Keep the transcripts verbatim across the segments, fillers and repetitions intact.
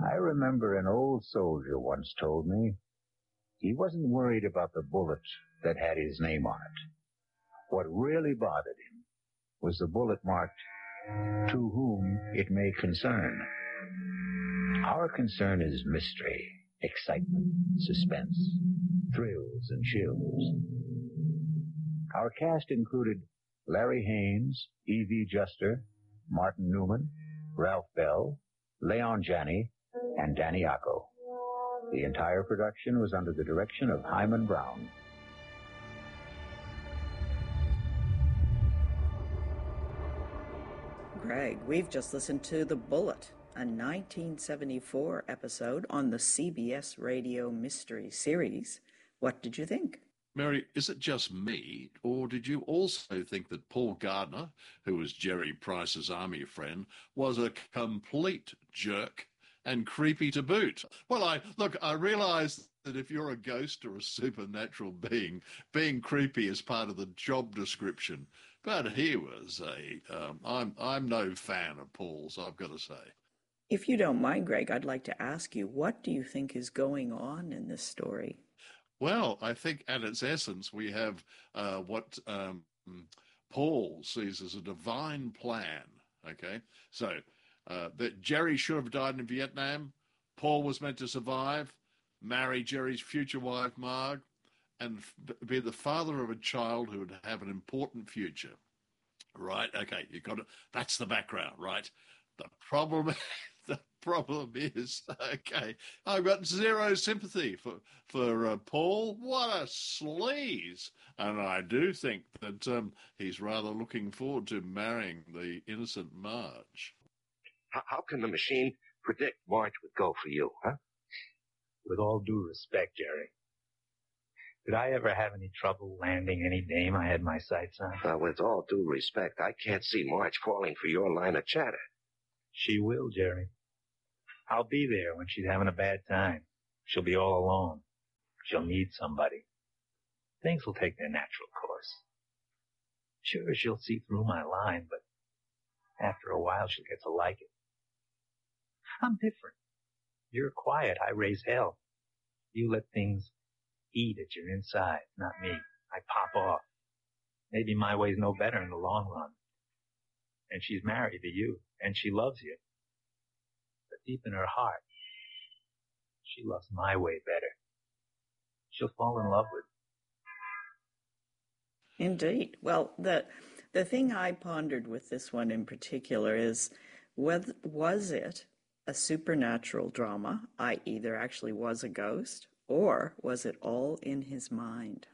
I remember an old soldier once told me he wasn't worried about the bullet that had his name on it. What really bothered him was the bullet marked, "To whom it may concern." Our concern is mystery, excitement, suspense, thrills, and chills. Our cast included Larry Haynes, Evie Juster, Martin Newman, Ralph Bell, Leon Janney, and Danny Acco. The entire production was under the direction of Hyman Brown. Greg, we've just listened to The Bullet, a nineteen seventy-four episode on the C B S Radio Mystery Series. What did you think? Mary, is it just me, or did you also think that Paul Gardner, who was Jerry Price's army friend, was a complete jerk and creepy to boot? Well, I look, I realise that if you're a ghost or a supernatural being, being creepy is part of the job description. But he was a, um, I'm, I'm no fan of Paul's, I've got to say. If you don't mind, Greg, I'd like to ask you, what do you think is going on in this story? Well, I think at its essence, we have uh, what um, Paul sees as a divine plan, okay? So uh, that Jerry should have died in Vietnam, Paul was meant to survive, marry Jerry's future wife, Marg, and f- be the father of a child who would have an important future, right? Okay, you got it. That's the background, right? The problem The problem is, okay, I've got zero sympathy for for uh, Paul. What a sleaze! And I do think that um, he's rather looking forward to marrying the innocent Marge. How, how can the machine predict Marge would go for you, huh? With all due respect, Jerry, did I ever have any trouble landing any dame I had my sights on? Uh, with all due respect, I can't see Marge falling for your line of chatter. She will, Jerry. I'll be there when she's having a bad time. She'll be all alone. She'll need somebody. Things will take their natural course. Sure, she'll see through my line, but after a while she'll get to like it. I'm different. You're quiet. I raise hell. You let things eat at your inside, not me. I pop off. Maybe my way's no better in the long run. And she's married to you, and she loves you. But deep in her heart, she loves my way better. She'll fall in love with me. Indeed. Well, the the thing I pondered with this one in particular is, whether, was it a supernatural drama, that is there actually was a ghost, or was it all in his mind?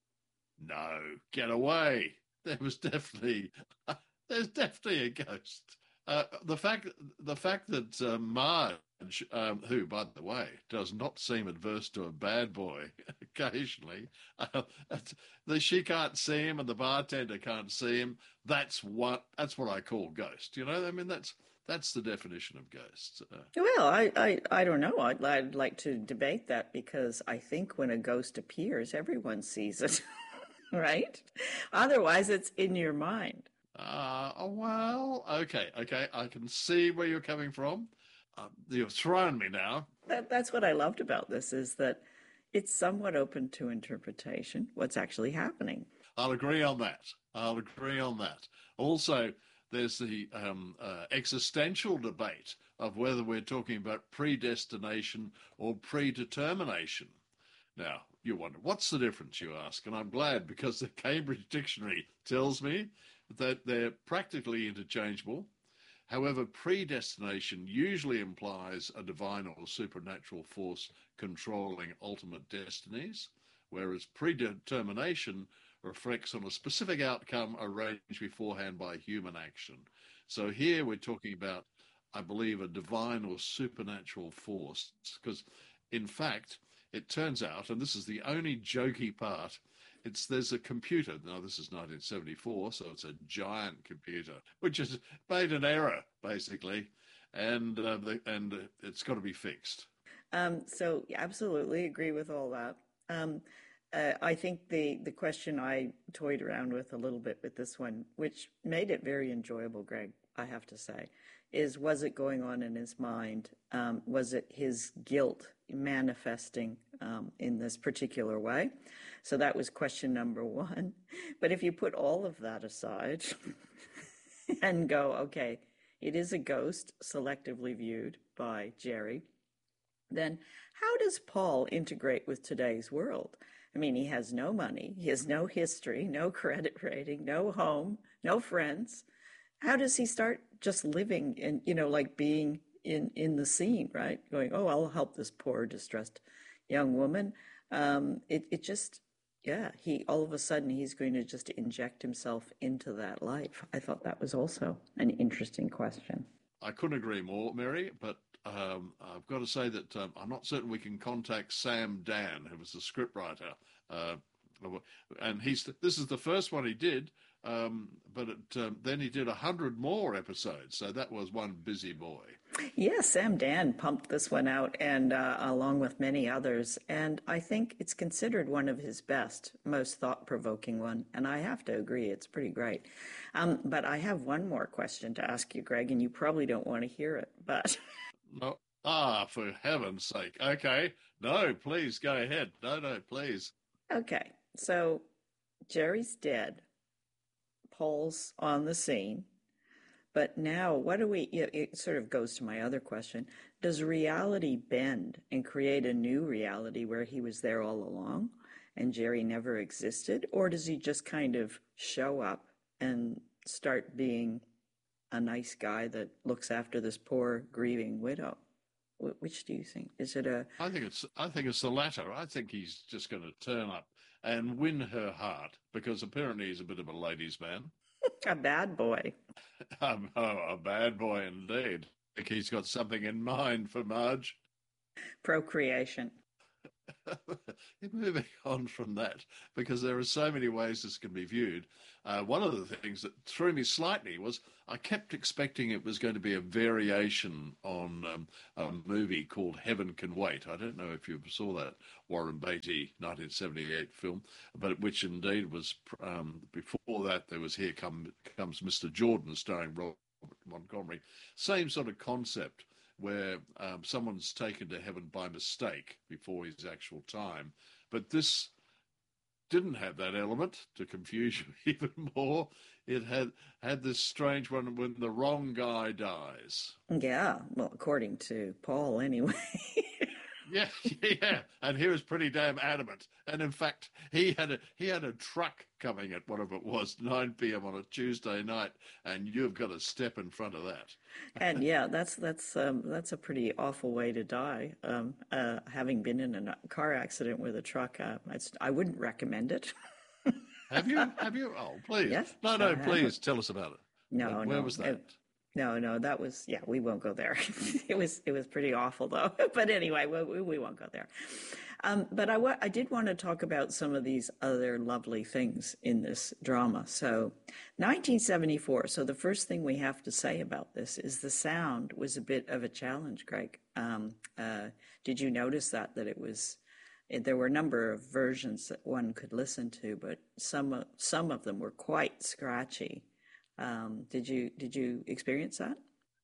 No, get away. There was definitely... There's definitely a ghost. Uh, the fact, the fact that uh, Marge, um, who, by the way, does not seem adverse to a bad boy occasionally, uh, that she can't see him and the bartender can't see him. That's what that's what I call ghost. You know, I mean, that's that's the definition of ghosts. Uh, well, I, I, I don't know. I'd, I'd like to debate that, because I think when a ghost appears, everyone sees it, right? Otherwise, it's in your mind. Uh, well, okay, okay. I can see where you're coming from. Uh, you've thrown me now. That, that's what I loved about this, is that it's somewhat open to interpretation, what's actually happening. I'll agree on that. I'll agree on that. Also, there's the um, uh, existential debate of whether we're talking about predestination or predetermination. Now, you wonder, what's the difference, you ask? And I'm glad, because the Cambridge Dictionary tells me that they're practically interchangeable. However, predestination usually implies a divine or supernatural force controlling ultimate destinies, whereas predetermination reflects on a specific outcome arranged beforehand by human action. So here we're talking about, I believe, a divine or supernatural force, because in fact, it turns out, and this is the only jokey part, It's there's a computer. Now, this is nineteen seventy-four, so it's a giant computer, which has made an error, basically, and uh, the, and it's got to be fixed. Um, so, absolutely agree with all that. Um, uh, I think the, the question I toyed around with a little bit with this one, which made it very enjoyable, Greg, I have to say, is, was it going on in his mind? Um, was it his guilt manifesting um, in this particular way? So that was question number one. But if you put all of that aside and go, okay, it is a ghost selectively viewed by Jerry, then how does Paul integrate with today's world? I mean, he has no money, he has no history, no credit rating, no home, no friends. How does he start just living in, you know, like being in, in the scene, right? Going, oh, I'll help this poor, distressed young woman. Um, it, it just, yeah, he, all of a sudden, he's going to just inject himself into that life. I thought that was also an interesting question. I couldn't agree more, Mary, but um, I've got to say that um, I'm not certain we can contact Sam Dan, who was the scriptwriter. Uh, and he's this is the first one he did, um, but it, um, then he did a hundred more episodes. So that was one busy boy. Yeah, Sam Dan pumped this one out, and uh, along with many others. And I think it's considered one of his best, most thought-provoking one. And I have to agree, it's pretty great. Um, but I have one more question to ask you, Greg, and you probably don't want to hear it, but... No. Ah, for heaven's sake. Okay. No, please go ahead. No, no, please. Okay. So Jerry's dead. Paul's on the scene. But now, what do we, it sort of goes to my other question. Does reality bend and create a new reality where he was there all along and Jerry never existed? Or does he just kind of show up and start being a nice guy that looks after this poor grieving widow? Which do you think? Is it a... I think it's, I think it's the latter. I think he's just going to turn up and win her heart because apparently he's a bit of a ladies' man. A bad boy. Um, oh, a bad boy indeed. I think he's got something in mind for Marge. Procreation. Moving on from that, because there are so many ways this can be viewed. Uh, one of the things that threw me slightly was I kept expecting it was going to be a variation on um, a movie called Heaven Can Wait. I don't know if you saw that Warren Beatty nineteen seventy-eight film, but which indeed was um, before that there was Here Come, Comes Mister Jordan starring Robert Montgomery. Same sort of concept, where um, someone's taken to heaven by mistake before his actual time. But this didn't have that element to confuse you even more. It had had this strange one when the wrong guy dies. Yeah, well, according to Paul anyway. Yeah, yeah, and he was pretty damn adamant. And in fact, he had a he had a truck coming at whatever it was, nine p.m. on a Tuesday night, and you've got to step in front of that. And yeah, that's that's um, that's a pretty awful way to die. Um, uh, having been in a car accident with a truck, uh, it's, I wouldn't recommend it. Have you? Have you? Oh, please. Yes. No, no, please tell us about it. No, Where no. was that? It, No, no, that was, yeah, we won't go there. It was, it was pretty awful though. But anyway, we, we won't go there. Um, but I, wa- I did want to talk about some of these other lovely things in this drama. So nineteen seventy-four. So the first thing we have to say about this is the sound was a bit of a challenge, Greg. Um, uh, did you notice that, that it was, there were a number of versions that one could listen to, but some, some of them were quite scratchy. Um, did you did you experience that?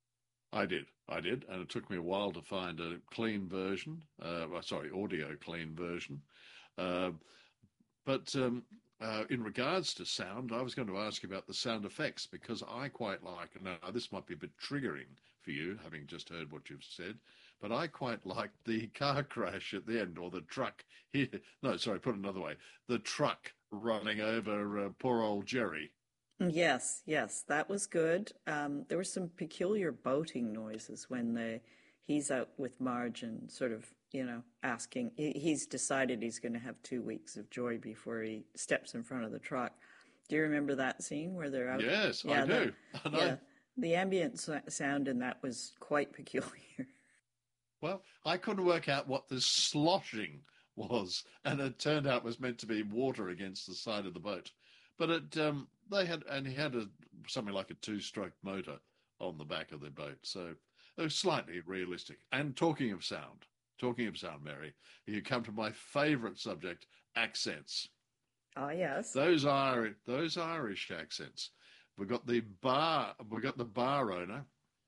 I did, I did, and it took me a while to find a clean version. Uh, well, sorry, audio clean version. Uh, but um, uh, in regards to sound, I was going to ask you about the sound effects because I quite like. Now, this might be a bit triggering for you, having just heard what you've said, but I quite like the car crash at the end, or the truck. Here, no, sorry, put it another way: the truck running over uh, poor old Jerry. Yes, yes, that was good. Um, there were some peculiar boating noises when the he's out with Marge and sort of, you know, asking. He, he's decided he's going to have two weeks of joy before he steps in front of the truck. Do you remember that scene where they're out? Yes, yeah, I do. The, I yeah, the ambient so- sound in that was quite peculiar. Well, I couldn't work out what this sloshing was, and it turned out it was meant to be water against the side of the boat. But it, um, they had, and he had a something like a two-stroke motor on the back of the boat, so it was slightly realistic. And talking of sound, talking of sound, Mary, you come to my favourite subject: accents. Ah, yes. Those Irish, those Irish accents. We got the bar, we got the bar owner,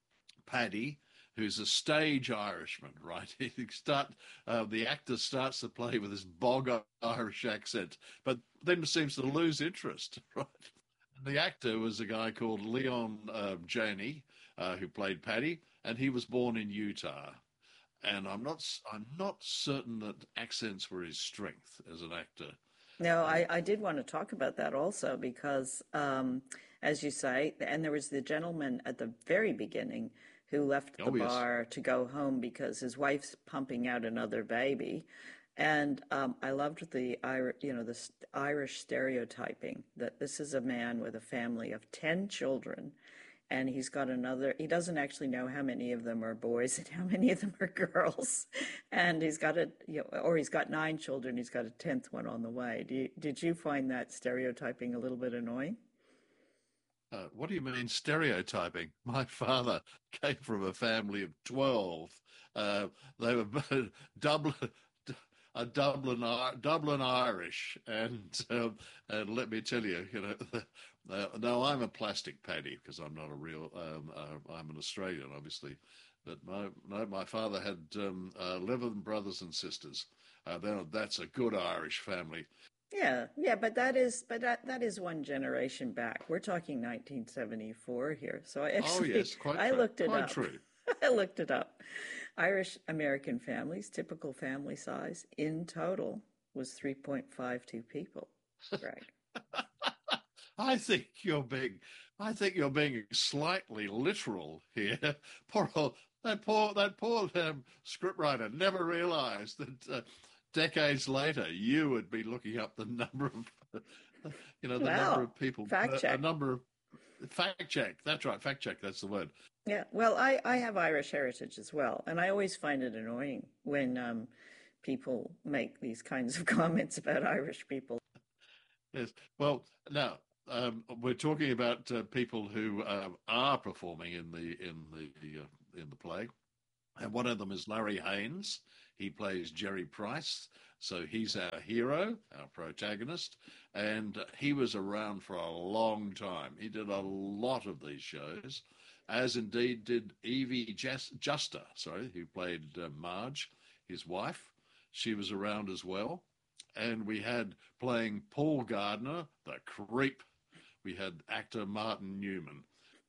Paddy, who's a stage Irishman, right? He start uh, the actor starts to play with this bog Irish accent, but then seems to lose interest, right? And the actor was a guy called Leon uh, Janey, uh, who played Paddy, and he was born in Utah. And I'm not I'm not certain that accents were his strength as an actor. No, I, I did want to talk about that also because, um, as you say, and there was the gentleman at the very beginning who left the Oh, yes. bar to go home because his wife's pumping out another baby. And um, I loved the Ir- you know the s- Irish stereotyping that this is a man with a family of ten children, and he's got another. He doesn't actually know how many of them are boys and how many of them are girls, and he's got a you know, or he's got nine children. He's got a tenth one on the way. Do you, did you find that stereotyping a little bit annoying? Uh, what do you mean stereotyping? My father came from a family of twelve. Uh, they were Dublin, a Dublin, Dublin Irish, and um, and let me tell you, you know, uh, no, I'm a plastic Paddy because I'm not a real. Um, uh, I'm an Australian, obviously, but my no, my father had um, uh, eleven brothers and sisters. Uh, that's a good Irish family. Yeah, yeah, but that is but that that is one generation back. We're talking nineteen seventy-four here. So I Oh actually yes, quite I true. looked it Quite up. true. I looked it up. Irish American families, typical family size in total was three point five two people. Greg. I think you're being, I think you're being slightly literal here. Poor old, that poor, that poor um, scriptwriter never realised that uh, decades later you would be looking up the number of, you know, the number Well, of people, fact uh, a check. number of fact check. That's right, fact check. That's the word. Yeah, well, I, I have Irish heritage as well, and I always find it annoying when um, people make these kinds of comments about Irish people. Yes. Well, now um, we're talking about uh, people who uh, are performing in the in the uh, in the play, and one of them is Larry Haynes. He plays Jerry Price, so he's our hero, our protagonist, and he was around for a long time. He did a lot of these shows, as indeed did Evie Just- Juster, sorry, who played uh, Marge, his wife. She was around as well. And we had playing Paul Gardner, the creep, we had actor Martin Newman.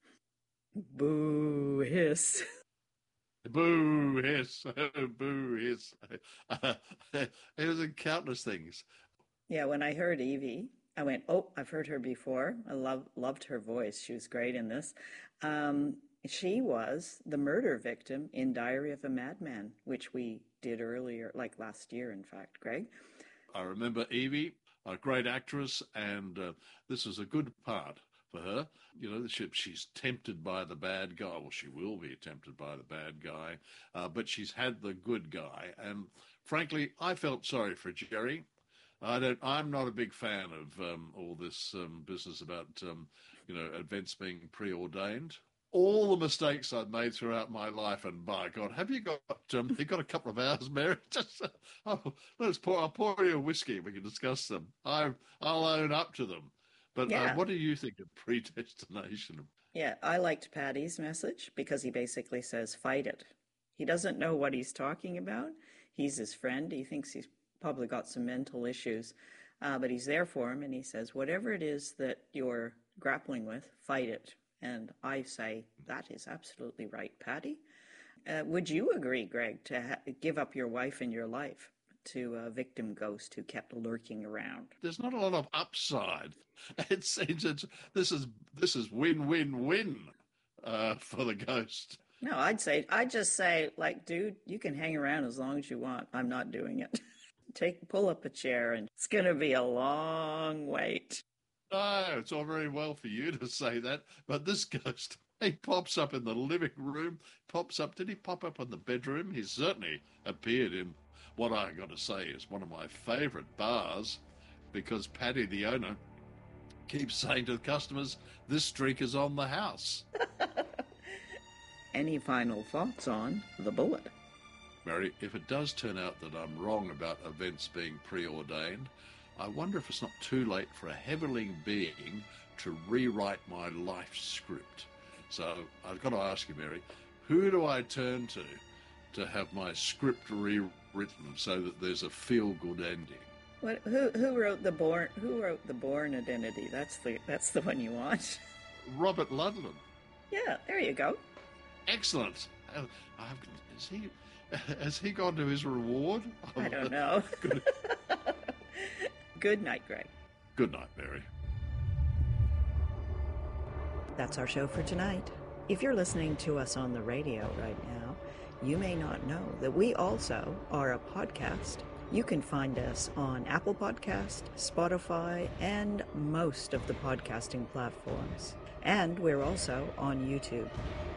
Boo hiss. Boo, hiss, boo, hiss. Uh, it was in countless things. Yeah, when I heard Evie, I went, "Oh, I've heard her before." I love loved her voice. She was great in this. Um, she was the murder victim in Diary of a Madman, which we did earlier, like last year, in fact, Greg. I remember Evie, a great actress, and uh, this is a good part for her. You know, she, she's tempted by the bad guy. Well, she will be tempted by the bad guy, uh, but she's had the good guy. And frankly, I felt sorry for Jerry. I don't. I'm not a big fan of um, all this um, business about um, you know events being preordained. All the mistakes I've made throughout my life, and by God, have you got um, you got a couple of hours, Mary? Just uh, oh, let's pour. I'll pour you a whiskey. We can discuss them. I I'll own up to them. But uh, Yeah, what do you think of predestination? yeah. I liked Paddy's message because he basically says, "Fight it." He doesn't know what he's talking about. He's his friend. He thinks he's probably got some mental issues, uh, but he's there for him, and he says, "Whatever it is that you're grappling with, fight it." And I say, that is absolutely right, Paddy. Uh, would you agree, Greg, to ha- give up your wife and your life to a victim ghost who kept lurking around? There's not a lot of upside. It's, it's, it's this is this is win win win uh, for the ghost. No, I'd say, I'd just say, like, dude, you can hang around as long as you want. I'm not doing it. Take, pull up a chair, and it's going to be a long wait. No, it's all very well for you to say that, but this ghost, he pops up in the living room, pops up. Did he pop up in the bedroom? He certainly appeared in what I got to say is one of my favourite bars, because Paddy, the owner, keeps saying to the customers, "This drink is on the house." Any final thoughts on The Bullet? Mary, if it does turn out that I'm wrong about events being preordained, I wonder if it's not too late for a heavenly being to rewrite my life script. So I've got to ask you, Mary, who do I turn to to have my script rewritten so that there's a feel-good ending? What? Who? Who wrote the Bourne? Who wrote the Bourne Identity? That's the. That's the one you want. Robert Ludlum. Yeah, there you go. Excellent. Uh, I've, is he? Has he gone to his reward? I don't know. Good, Good night, Greg. good night, Mary. That's our show for tonight. If you're listening to us on the radio right now, you may not know that we also are a podcast. You can find us on Apple Podcast, Spotify, and most of the podcasting platforms. And we're also on YouTube.